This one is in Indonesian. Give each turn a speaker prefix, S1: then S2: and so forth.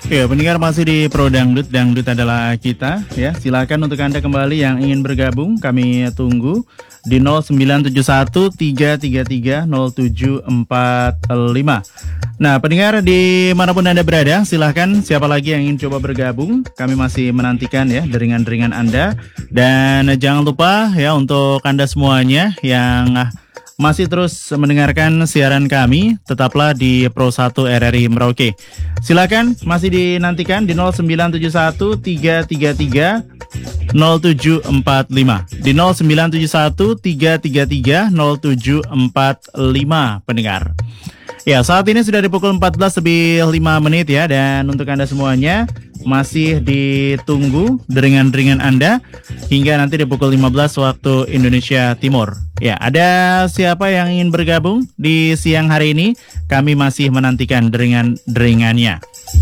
S1: Ya, pendengar masih di Pro Dangdut, Dangdut adalah kita ya. Silakan untuk Anda kembali yang ingin bergabung, kami tunggu di 097133300745. Nah, pendengar dimanapun Anda berada, silahkan siapa lagi yang ingin coba bergabung, kami masih menantikan ya deringan-deringan Anda. Dan jangan lupa ya untuk Anda semuanya yang masih terus mendengarkan siaran kami, tetaplah di Pro 1 RRI Merauke. Silakan masih dinantikan di 097133300745. Di 097133300745 pendengar. Ya, saat ini sudah di pukul 14 lebih 5 menit ya. Dan untuk Anda semuanya masih ditunggu deringan-deringan Anda hingga nanti di pukul 15 waktu Indonesia Timur. Ya, ada siapa yang ingin bergabung di siang hari ini? Kami masih menantikan deringan-deringannya.